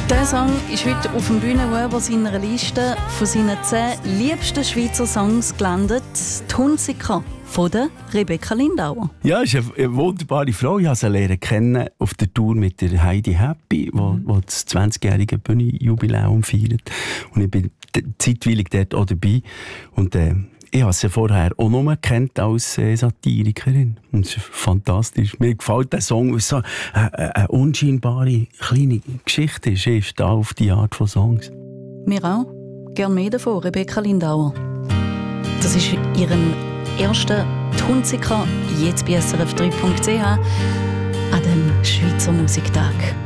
Dieser Song ist heute auf dem Bühnenweber seiner Liste von seinen 10 liebsten Schweizer Songs gelandet. Die Hunziker von der Rebecca Lindauer. Ja, ist eine wunderbare Frau. Ich habe sie lernen kennen auf der Tour mit der Heidi Happy, wo das 20-jährige Bühnenjubiläum feiert. Und ich bin zeitweilig dort auch dabei. Und ich habe sie vorher auch nur gekannt als Satirikerin. Und es ist fantastisch. Mir gefällt der Song, weil es so eine unscheinbare kleine Geschichte ist da auf die Art von Songs. Mir auch. Gern mehr davon, Rebecca Lindauer. Das ist ihren ersten «Die Hunziker» jetzt bei srf3.ch an dem Schweizer Musiktag.